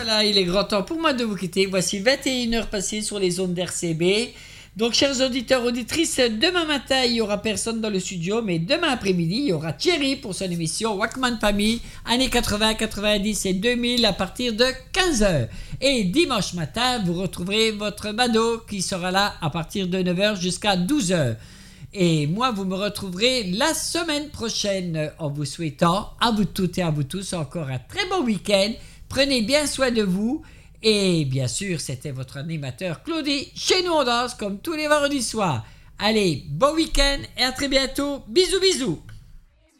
voilà, il est grand temps pour moi de vous quitter. Voici 21 heures passées sur les ondes d'RCB. Donc, chers auditeurs, auditrices, demain matin, il n'y aura personne dans le studio, mais demain après-midi, il y aura Thierry pour son émission Walkman Famille, années 80, 90 et 2000 à partir de 15h. Et dimanche matin, vous retrouverez votre Mado qui sera là à partir de 9h jusqu'à 12h. Et moi, vous me retrouverez la semaine prochaine en vous souhaitant à vous toutes et à vous tous encore un très bon week-end. Prenez bien soin de vous. Et bien sûr, c'était votre animateur Claudie. Chez nous, on danse comme tous les vendredis soirs. Allez, bon week-end et à très bientôt. Bisous, bisous.